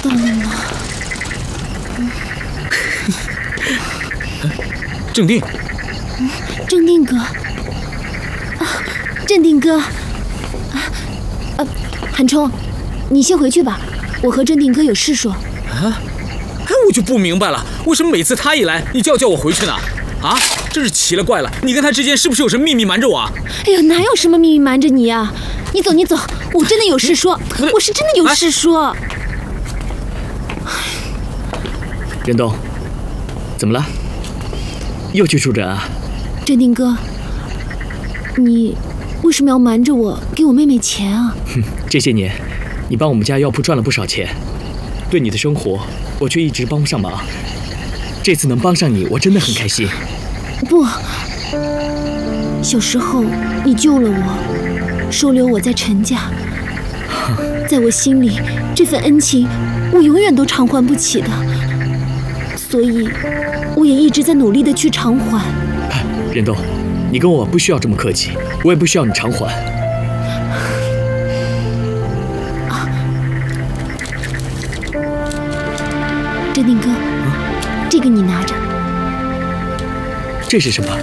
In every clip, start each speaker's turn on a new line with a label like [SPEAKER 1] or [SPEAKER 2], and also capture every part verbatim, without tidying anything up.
[SPEAKER 1] 到了吗？
[SPEAKER 2] 镇定，
[SPEAKER 1] 嗯，镇定哥，啊，镇定哥，啊，啊，韩冲，你先回去吧，我和镇定哥有事说。
[SPEAKER 2] 啊，哎，我就不明白了，为什么每次他一来，你就要叫我回去呢？啊，真是奇了怪了，你跟他之间是不是有什么秘密瞒着我啊？
[SPEAKER 1] 哎呀，哪有什么秘密瞒着你啊？你走，你走，我真的有事说，我是真的有事说。
[SPEAKER 3] 任东，怎么了？又去出诊啊？
[SPEAKER 1] 镇定哥，你为什么要瞒着我给我妹妹钱啊？
[SPEAKER 3] 哼，这些年，你帮我们家药铺赚了不少钱，对你的生活，我却一直帮不上忙。这次能帮上你，我真的很开心。
[SPEAKER 1] 不，小时候你救了我，收留我在陈家，在我心里，这份恩情我永远都偿还不起的，所以我也一直在努力的去偿还。
[SPEAKER 3] 任东，你跟我不需要这么客气，我也不需要你偿还。
[SPEAKER 1] 啊，镇定哥，
[SPEAKER 3] 嗯，
[SPEAKER 1] 这个你拿着。
[SPEAKER 3] 这是什么？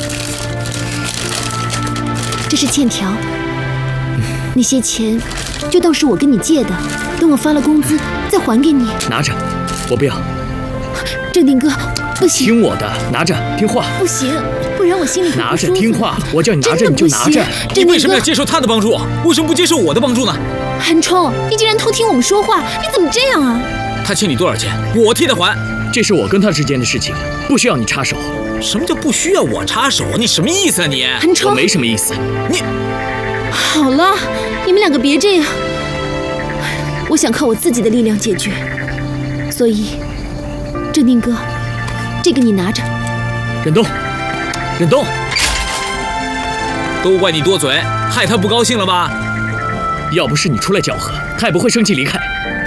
[SPEAKER 1] 这是欠条，那些钱就当是我跟你借的，等我发了工资再还给你。
[SPEAKER 3] 拿着，我不要。
[SPEAKER 1] 镇定哥，不行，
[SPEAKER 3] 听我的，拿着，听话。
[SPEAKER 1] 不行，不然我心里
[SPEAKER 3] 拿着，听话，我叫你拿着你就拿着。
[SPEAKER 2] 你为什么要接受他的帮助？为什么不接受我的帮助呢？
[SPEAKER 1] 韩冲，你竟然偷听我们说话，你怎么这样啊？
[SPEAKER 2] 他欠你多少钱，我替他还。
[SPEAKER 3] 这是我跟他之间的事情，不需要你插手。
[SPEAKER 2] 什么叫不需要我插手？你什么意思啊你？
[SPEAKER 1] 韩冲，
[SPEAKER 3] 我没什么意思。
[SPEAKER 2] 你
[SPEAKER 1] 好了，你们两个别这样。我想靠我自己的力量解决，所以，镇定哥，这个你拿着。
[SPEAKER 3] 任东，任东，
[SPEAKER 2] 都怪你多嘴，害他不高兴了吧？
[SPEAKER 3] 要不是你出来搅和，他也不会生气离开。